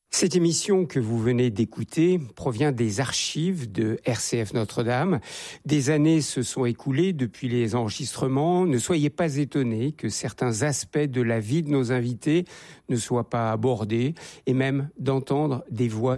Cette émission que vous venez d'écouter provient des archives de RCF Notre-Dame. Des années se sont écoulées depuis les enregistrements. Ne soyez pas étonnés que certains aspects de la vie de nos invités ne soient pas abordés et même d'entendre des voix.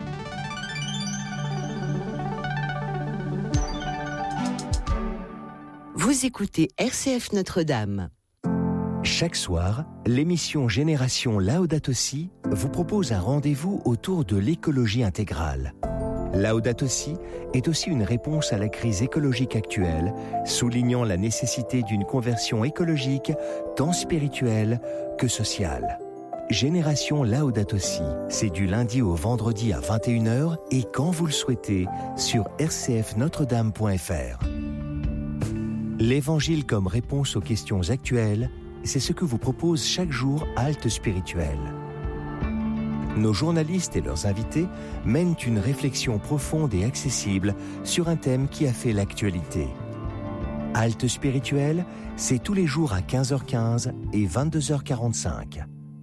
Vous écoutez RCF Notre-Dame. Chaque soir, l'émission Génération Laudato Si vous propose un rendez-vous autour de l'écologie intégrale. Laudato Si est aussi une réponse à la crise écologique actuelle, soulignant la nécessité d'une conversion écologique tant spirituelle que sociale. Génération Laudato Si, c'est du lundi au vendredi à 21h et quand vous le souhaitez sur rcfnotredame.fr. L'Évangile comme réponse aux questions actuelles, c'est ce que vous propose chaque jour Halte Spirituelle. Nos journalistes et leurs invités mènent une réflexion profonde et accessible sur un thème qui a fait l'actualité. Halte Spirituelle, c'est tous les jours à 15h15 et 22h45.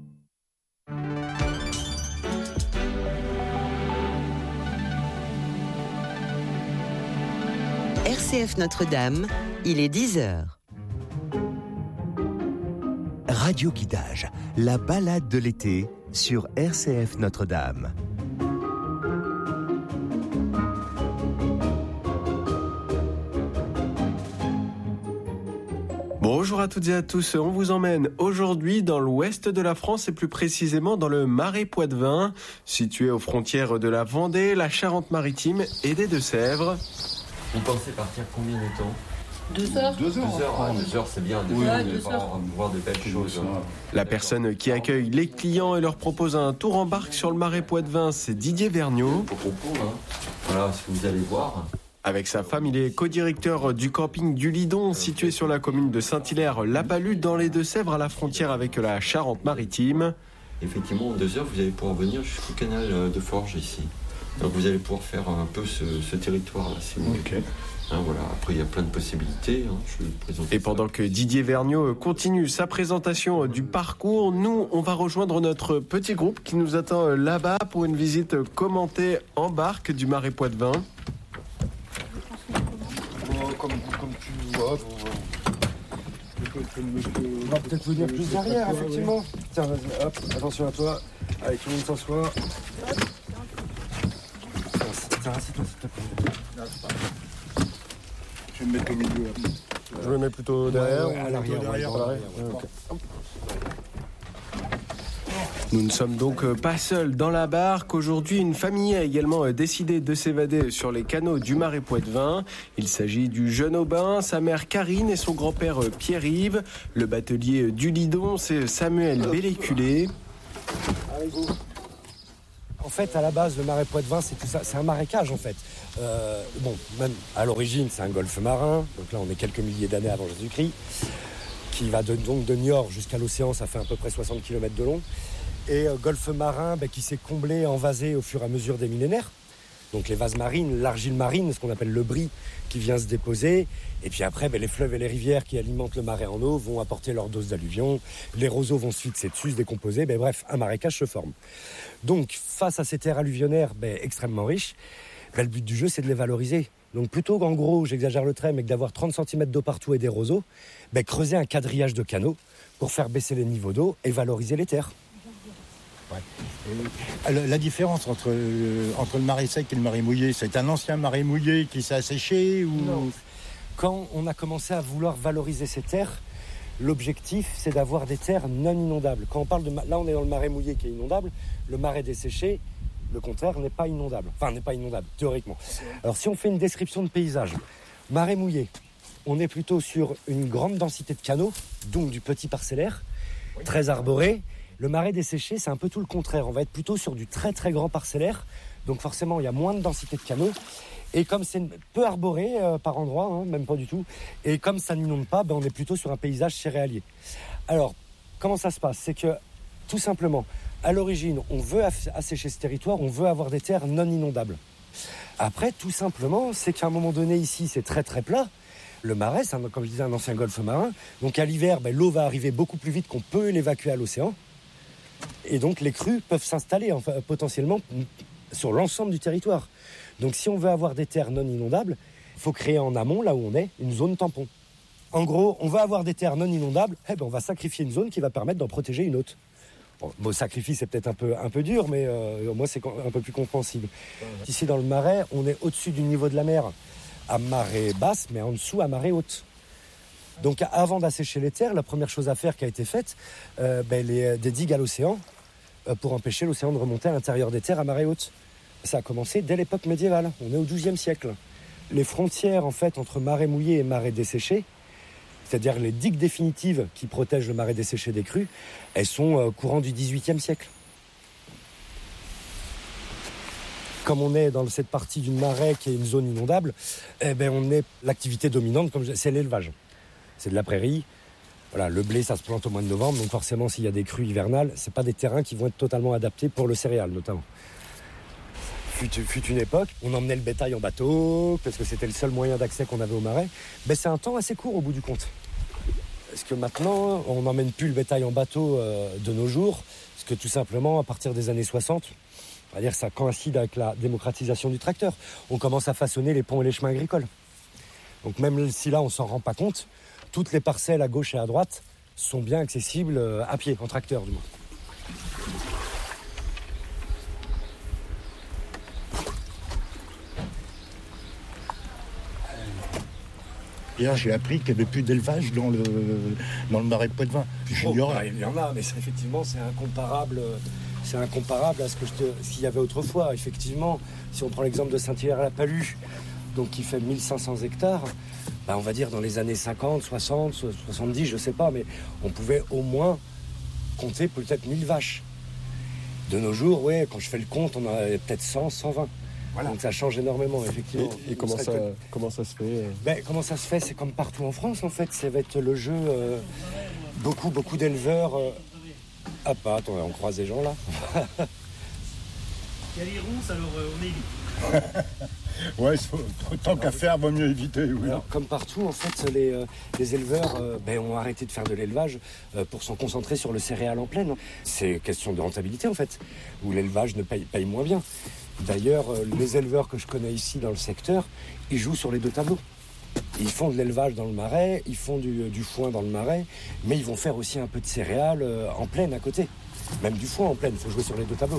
RCF Notre-Dame, il est 10h. Radio Guidage, la balade de l'été sur RCF Notre-Dame. Bonjour à toutes et à tous, on vous emmène aujourd'hui dans l'ouest de la France et plus précisément dans le Marais Poitevin, situé aux frontières de la Vendée, la Charente-Maritime et des Deux-Sèvres. Vous pensez partir combien de temps ? 2 heures. 2 heures, 2 heures c'est bien, de voir de belles choses. La personne qui accueille les clients et leur propose un tour en barque sur le Marais Poitevin, c'est Didier Vergniaud. Pour comprendre, voilà ce que vous allez voir. Avec sa femme, il est co-directeur du camping du Lidon, situé sur la commune de Saint-Hilaire-la-Balue, dans les Deux-Sèvres, à la frontière avec la Charente-Maritime. Effectivement, en 2 heures, vous allez pouvoir venir jusqu'au canal de Forges ici. Donc vous allez pouvoir faire un peu ce territoire-là, si vous voulez. Okay. Voilà. Après, il y a plein de possibilités. Je vais vous présenter. Et pendant que Didier Vergniaud continue sa présentation du parcours, nous, on va rejoindre notre petit groupe qui nous attend là-bas pour une visite commentée en barque du Marais Poitevin. Comme tu vois, on va peut-être venir plus derrière, effectivement. Tiens, vas-y, hop, attention à toi. Allez, tout le monde s'assoit. Tiens, assieds-toi, s'il te plaît. Je vais me mettre au milieu. Je me mets plutôt derrière. À l'arrière. Nous ne sommes donc pas seuls dans la barque. Aujourd'hui, une famille a également décidé de s'évader sur les canaux du Marais Poitevin. Il s'agit du jeune Aubin, sa mère Karine et son grand-père Pierre-Yves. Le batelier du Lidon, c'est Samuel Belléculé. En fait, à la base, le Marais Poitevin, c'est tout ça. C'est un marécage, en fait. Même à l'origine, c'est un golfe marin. Donc là, on est quelques milliers d'années avant Jésus-Christ, qui va donc de Niort jusqu'à l'océan. Ça fait à peu près 60 km de long. Et golfe marin qui s'est comblé, envasé au fur et à mesure des millénaires. Donc les vases marines, l'argile marine, ce qu'on appelle le brie, qui vient se déposer. Et puis après, les fleuves et les rivières qui alimentent le marais en eau vont apporter leur dose d'alluvions. Les roseaux vont se fixer dessus, se décomposer. Bref, un marécage se forme. Donc face à ces terres alluvionnaires extrêmement riches, le but du jeu, c'est de les valoriser. Donc plutôt qu'en gros, j'exagère le trait, mais que d'avoir 30 cm d'eau partout et des roseaux, creuser un quadrillage de canaux pour faire baisser les niveaux d'eau et valoriser les terres. Ouais. La différence entre le marais sec et le marais mouillé, c'est un ancien marais mouillé qui s'est asséché ou... Non. Quand on a commencé à vouloir valoriser ces terres, l'objectif, c'est d'avoir des terres non inondables. Quand on parle là, on est dans le marais mouillé qui est inondable. Le marais desséché, le contraire, n'est pas inondable. Enfin, n'est pas inondable, théoriquement. Alors, si on fait une description de paysage, marais mouillé, on est plutôt sur une grande densité de canaux, donc du petit parcellaire, très arboré. Le marais desséché, c'est un peu tout le contraire. On va être plutôt sur du très très grand parcellaire. Donc forcément, il y a moins de densité de canaux. Et comme c'est peu arboré par endroits, même pas du tout, et comme ça n'inonde pas, on est plutôt sur un paysage céréalier. Alors, comment ça se passe ? C'est que, tout simplement, à l'origine, on veut assécher ce territoire, on veut avoir des terres non inondables. Après, tout simplement, c'est qu'à un moment donné, ici, c'est très très plat. Le marais, c'est, comme je disais, un ancien golfe marin. Donc à l'hiver, l'eau va arriver beaucoup plus vite qu'on peut l'évacuer à l'océan. Et donc les crues peuvent s'installer potentiellement sur l'ensemble du territoire. Donc si on veut avoir des terres non inondables, il faut créer en amont, là où on est, une zone tampon. En gros, on va avoir des terres non inondables, on va sacrifier une zone qui va permettre d'en protéger une autre. Bon, sacrifice, c'est peut-être un peu dur, mais moi, c'est un peu plus compréhensible. Ici, dans le Marais, on est au-dessus du niveau de la mer à marée basse, mais en dessous à marée haute. Donc, avant d'assécher les terres, la première chose à faire qui a été faite, des digues à l'océan pour empêcher l'océan de remonter à l'intérieur des terres à marée haute. Ça a commencé dès l'époque médiévale. On est au XIIe siècle. Les frontières, en fait, entre marée mouillée et marée desséchée, c'est-à-dire les digues définitives qui protègent le marais desséché des crues, elles sont courant du XVIIIe siècle. Comme on est dans cette partie du marais qui est une zone inondable, l'activité dominante, c'est l'élevage. C'est de la prairie. Voilà, le blé, ça se plante au mois de novembre, donc forcément, s'il y a des crues hivernales, c'est pas des terrains qui vont être totalement adaptés pour le céréal, notamment. Fut une époque, on emmenait le bétail en bateau, parce que c'était le seul moyen d'accès qu'on avait au marais. C'est un temps assez court au bout du compte. Parce que maintenant, on n'emmène plus le bétail en bateau de nos jours, parce que tout simplement, à partir des années 60, on va dire que ça coïncide avec la démocratisation du tracteur. On commence à façonner les ponts et les chemins agricoles. Donc même si là, on s'en rend pas compte, toutes les parcelles à gauche et à droite sont bien accessibles à pied, en tracteur du moins. Hier, j'ai appris qu'il n'y avait plus d'élevage dans le marais Poitevin. J'ignorais. Il y en a, mais effectivement, c'est incomparable à ce qu'il y avait autrefois. Effectivement, si on prend l'exemple de Saint-Hilaire-la-Palud, donc qui fait 1500 hectares, on va dire dans les années 50, 60, 70, je ne sais pas, mais on pouvait au moins compter peut-être 1000 vaches. De nos jours, quand je fais le compte, on a peut-être 100, 120. Voilà. Donc ça change énormément, effectivement. Et comment ça se fait Comment ça se fait, c'est comme partout en France, en fait. Ça va être le jeu. Beaucoup d'éleveurs. Attends, on croise des gens là. Il y a les ronces, alors on évite. Tant qu'à faire, vaut mieux éviter. Oui. Alors, comme partout, en fait, les éleveurs ont arrêté de faire de l'élevage pour s'en concentrer sur le céréal en plaine. C'est question de rentabilité, en fait, où l'élevage paye moins bien. D'ailleurs, les éleveurs que je connais ici dans le secteur, ils jouent sur les deux tableaux. Ils font de l'élevage dans le marais, ils font du foin dans le marais, mais ils vont faire aussi un peu de céréales en plaine à côté. Même du foin en plaine, il faut jouer sur les deux tableaux.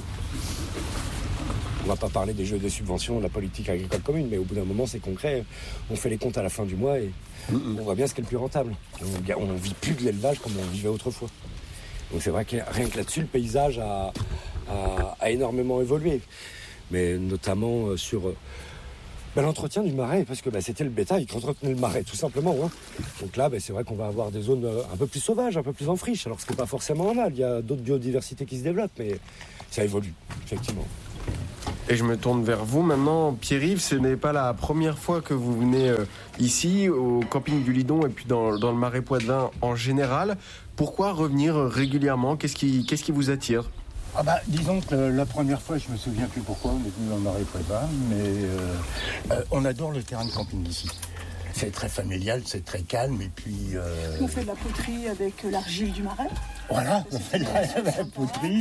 On ne va pas parler des jeux de subvention, de la politique agricole commune, mais au bout d'un moment, c'est concret. On fait les comptes à la fin du mois et on voit bien ce qui est le plus rentable. On ne vit plus de l'élevage comme on vivait autrefois. Donc c'est vrai que rien que là-dessus, le paysage a énormément évolué. Mais notamment sur l'entretien du marais, parce que c'était le bétail qui entretenait le marais, tout simplement. Donc là, c'est vrai qu'on va avoir des zones un peu plus sauvages, un peu plus en friche, alors ce qui n'est pas forcément mal. Il y a d'autres biodiversités qui se développent, mais ça évolue, effectivement. Et je me tourne vers vous maintenant, Pierre-Yves, ce n'est pas la première fois que vous venez ici, au camping du Lidon, et puis dans le marais Poitevin en général. Pourquoi revenir régulièrement ? Qu'est-ce qui vous attire ? Disons que la première fois, je me souviens plus pourquoi on est venu dans le marais Poitevin, mais on adore le terrain de camping ici. C'est très familial, c'est très calme, et puis... On fait de la poterie avec l'argile du marais. Voilà, on fait de la poterie.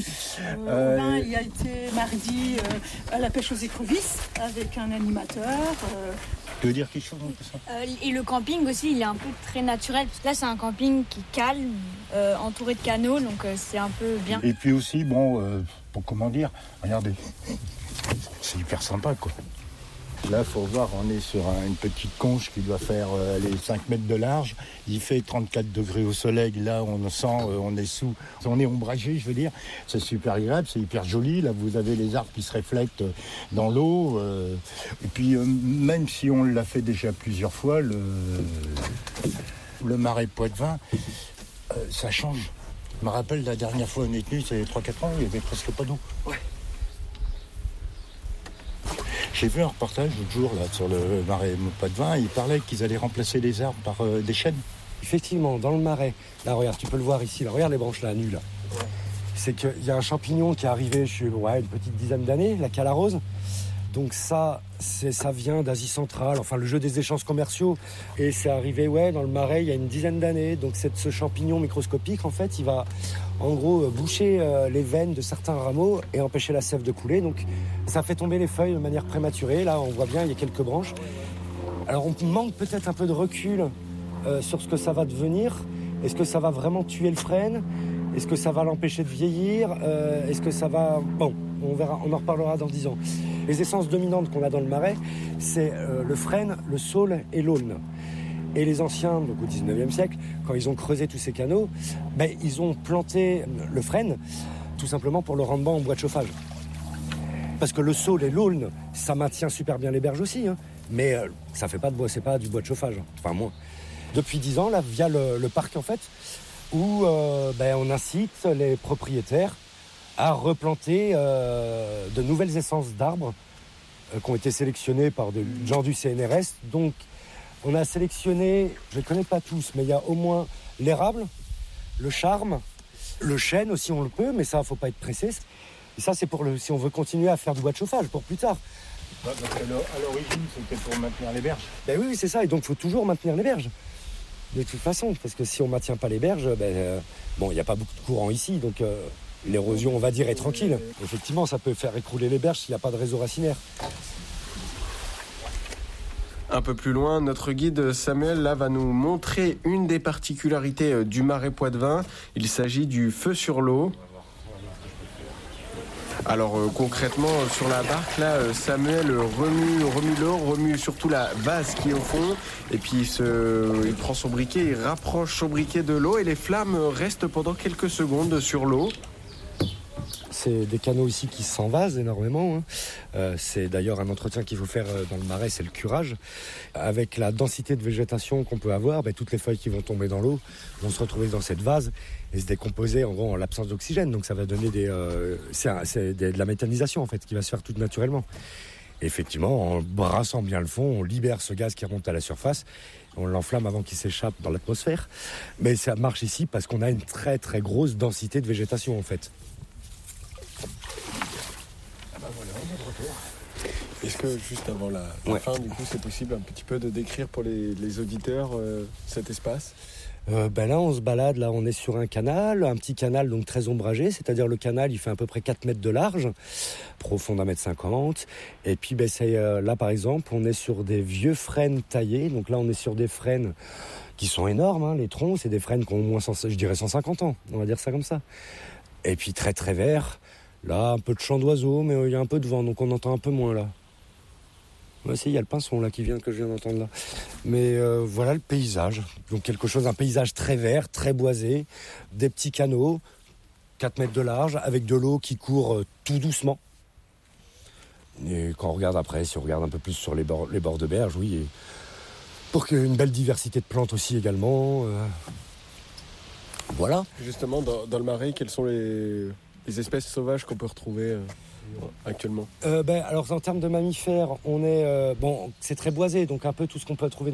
Il y a été mardi à la pêche aux écrevisses avec un animateur. Tu veux dire quelque chose de ça ? Et le camping aussi, il est un peu très naturel. Là, c'est un camping qui est calme, entouré de canaux, donc c'est un peu bien. Et puis aussi, comment dire, regardez, c'est hyper sympa, quoi. Là, il faut voir, on est sur une petite conche qui doit faire 5 mètres de large. Il fait 34 degrés au soleil. Là, on sent, on est ombragé, je veux dire. C'est super agréable, c'est hyper joli. Là, vous avez les arbres qui se reflètent dans l'eau. Et puis, même si on l'a fait déjà plusieurs fois, le marais Poitevin, ça change. Je me rappelle, la dernière fois on est venu, c'est 3-4 ans, il n'y avait presque pas d'eau. Ouais. J'ai vu un reportage l'autre jour là, sur le marais Poitevin, ils parlaient qu'ils allaient remplacer les arbres par des chênes. Effectivement, dans le marais, là regarde, tu peux le voir ici, là, regarde les branches là, nues là. Ouais. C'est qu'il y a un champignon qui est arrivé une petite dizaine d'années, la calarose. Donc ça, Ça vient d'Asie centrale, enfin le jeu des échanges commerciaux. Et c'est arrivé dans le Marais il y a une dizaine d'années. Donc ce champignon microscopique, en fait, il va en gros boucher les veines de certains rameaux et empêcher la sève de couler. Donc ça fait tomber les feuilles de manière prématurée. Là, on voit bien, il y a quelques branches. Alors on manque peut-être un peu de recul sur ce que ça va devenir. Est-ce que ça va vraiment tuer le frêne ? Est-ce que ça va l'empêcher de vieillir ? Est-ce que ça va... Bon, on verra, on en reparlera dans 10 ans. Les essences dominantes qu'on a dans le Marais, c'est le frêne, le saule et l'aulne. Et les anciens, donc au 19e siècle, quand ils ont creusé tous ces canaux, ils ont planté le frêne tout simplement pour le rendement en bois de chauffage. Parce que le saule et l'aulne, ça maintient super bien les berges aussi, hein, mais ça fait pas de bois, c'est pas du bois de chauffage, enfin moins. Depuis 10 ans, là, via le parc en fait, où on incite les propriétaires à replanter de nouvelles essences d'arbres qui ont été sélectionnées par des gens du CNRS. Donc, on a sélectionné, je ne les connais pas tous, mais il y a au moins l'érable, le charme, le chêne aussi, on le peut, mais ça, il ne faut pas être pressé. Et ça, c'est si on veut continuer à faire du bois de chauffage pour plus tard. Parce qu'à l'origine, c'était pour maintenir les berges. Oui, c'est ça. Et donc, il faut toujours maintenir les berges. De toute façon, parce que si on ne maintient pas les berges, il n'y a pas beaucoup de courant ici, donc l'érosion, on va dire, est tranquille. Effectivement, ça peut faire écrouler les berges s'il n'y a pas de réseau racinaire. Un peu plus loin, notre guide Samuel là, va nous montrer une des particularités du Marais Poitevin. Il s'agit du feu sur l'eau. Alors concrètement, sur la barque, là, Samuel remue l'eau, remue surtout la vase qui est au fond, et puis il prend son briquet, il rapproche son briquet de l'eau, et les flammes restent pendant quelques secondes sur l'eau. C'est des canaux ici qui s'envasent énormément. C'est d'ailleurs un entretien qu'il faut faire dans le Marais, c'est le curage. Avec la densité de végétation qu'on peut avoir, toutes les feuilles qui vont tomber dans l'eau vont se retrouver dans cette vase et se décomposer en gros en l'absence d'oxygène. Donc ça va donner de la méthanisation en fait qui va se faire tout naturellement. Et effectivement, en brassant bien le fond, on libère ce gaz qui remonte à la surface. On l'enflamme avant qu'il s'échappe dans l'atmosphère. Mais ça marche ici parce qu'on a une très très grosse densité de végétation en fait. Est-ce que juste avant la fin, du coup, c'est possible un petit peu de décrire pour les auditeurs cet espace ? Là, on se balade, là, on est sur un petit canal donc très ombragé, c'est-à-dire le canal, il fait à peu près 4 mètres de large, profond d'1,50 m. Et puis, là, par exemple, on est sur des vieux frênes taillés. Donc là, on est sur des frênes qui sont énormes, hein, les troncs, c'est des frênes qui ont au moins 150 ans, on va dire ça comme ça. Et puis, très, très vert. Là, un peu de chant d'oiseaux, mais il y a un peu de vent, donc on entend un peu moins, là. Il y a le pinson là que je viens d'entendre là. Mais voilà le paysage. Donc un paysage très vert, très boisé, des petits canaux, 4 mètres de large, avec de l'eau qui court tout doucement. Et quand on regarde après, si on regarde un peu plus sur les bords de berge, oui. Et pour qu'il y ait une belle diversité de plantes aussi également. Voilà. Justement, dans le Marais, quelles sont les espèces sauvages qu'on peut retrouver actuellement? Alors en termes de mammifères, on est c'est très boisé, donc un peu tout ce qu'on peut trouver